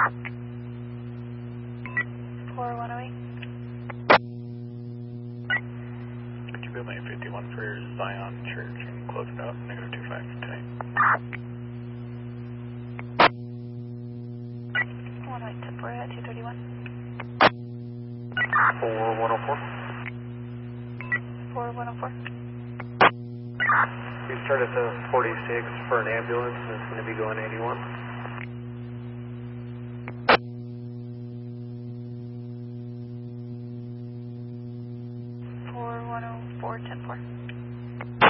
4108. Could you build lane 51 for Zion Church and close it out? -25 tonight. 108 temporary at 231. 4104. 4104. We start at the 46 for an ambulance and it's going to be going 81. 4104, 10-4.